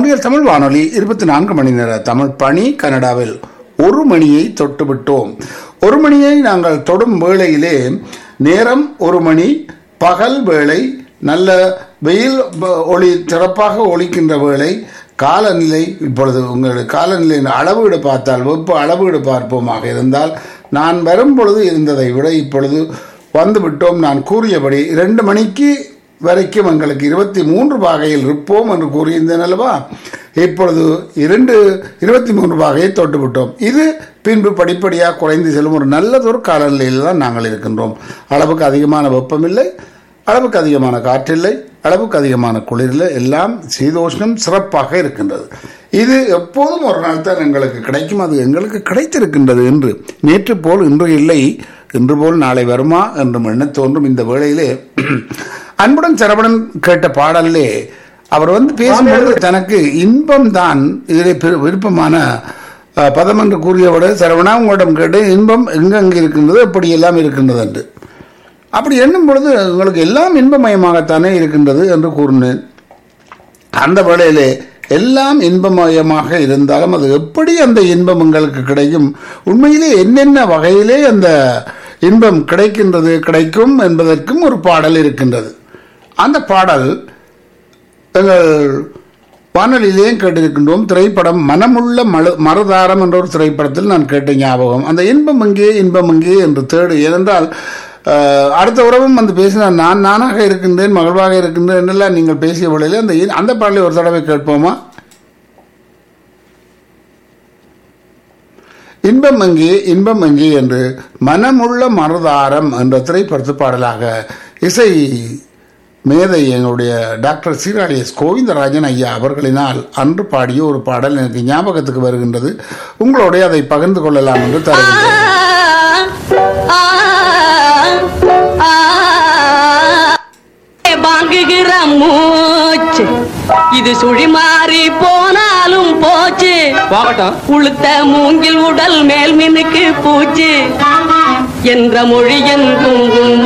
மொழியல் தமிழ் வானொலி 24 மணி நேர தமிழ் பணி கனடாவில் 1 மணியை தொட்டுவிட்டோம். 1 மணியை நாங்கள் தொடும் வேளையிலே நேரம் 1 மணி, பகல் வேளை, நல்ல வெயில் ஒளி சிறப்பாக ஒளிக்கின்ற வேளை, காலநிலை. இப்பொழுது உங்களுடைய காலநிலையின் அளவீடு பார்த்தால், வெப்ப அளவீடு பார்ப்போமாக இருந்தால், நான் வரும் பொழுது இருந்ததை விட இப்பொழுது வந்துவிட்டோம். நான் கூறியபடி 2 மணிக்கு வரைக்கும் எங்களுக்கு 23 பாகையில் இருப்போம் என்று கூறியிருந்தேன் அல்லவா? இப்பொழுது 23 பாகையை தொட்டுவிட்டோம். இது பின்பு படிப்படியாக குறைந்து செல்லும் ஒரு நல்லதொரு காலநிலையில் தான் நாங்கள் இருக்கின்றோம். அளவுக்கு அதிகமான வெப்பமில்லை, அளவுக்கு அதிகமான காற்றில்லை, அளவுக்கு அதிகமான குளிரில்லை, எல்லாம் சீதோஷ்ணம் சிறப்பாக இருக்கின்றது. இது எப்போதும் ஒரு நாள் தான் எங்களுக்கு கிடைக்கும். அது எங்களுக்கு கிடைத்திருக்கின்றது என்று நேற்று போல் இன்று இல்லை, இன்று போல் நாளை வருமா என்றும் எண்ண தோன்றும். இந்த வேளையிலே அன்புடன் சரவணன் கேட்ட பாடலே அவர் பேசும்போது தனக்கு இன்பம் தான் இதிலே விருப்பமான பதம் என்று கூறியவோட, சரவணா உங்களிடம் கேட்டு இன்பம் எங்கெங்கே இருக்கின்றது, எப்படியெல்லாம் இருக்கின்றது என்று. அப்படி எண்ணும் பொழுது உங்களுக்கு எல்லாம் இன்பமயமாகத்தானே இருக்கின்றது என்று கூறினேன். அந்த வேளையிலே எல்லாம் இன்பமயமாக இருந்தாலும் அது எப்படி அந்த இன்பம் உங்களுக்கு கிடைக்கும், உண்மையிலே என்னென்ன வகையிலே அந்த இன்பம் கிடைக்கும் என்பதற்கும் ஒரு பாடல் இருக்கின்றது. அந்த பாடல் எங்கள் வானொலியிலேயும் கேட்டிருக்கின்றோம். திரைப்படம் மனமுள்ள மறுதாரம் என்ற ஒரு திரைப்படத்தில் நான் கேட்ட ஞாபகம். அந்த இன்பம் எங்கே என்று தேடு. ஏனென்றால் அடுத்த உறவும் பேசினார், நானாக இருக்கின்றேன், மகிழ்வாக இருக்கின்றேன் என்னெல்லாம் நீங்கள் பேசிய வேளையில் அந்த பாடலை ஒரு தடவை கேட்போமா? இன்பம் எங்கே என்று மனமுள்ள மறுதாரம் என்ற திரைப்படத்து பாடலாக இசை மேதை எங்களுடைய டாக்டர் சீராளி எஸ். கோவிந்தராஜன் ஐயா அவர்களினால் அன்று பாடிய ஒரு பாடல் எனக்கு ஞாபகத்துக்கு வருகின்றது. உங்களோட அதை பகிர்ந்து கொள்ளலாம் என்று தருகின்றேன். வாங்குகிற மூச்சு இது சுழி மாறி போனாலும் போச்சு, உளுத்த மூங்கில் உடல் மேல் மினுக்கு பூச்சு என்ற மொழி என்றும்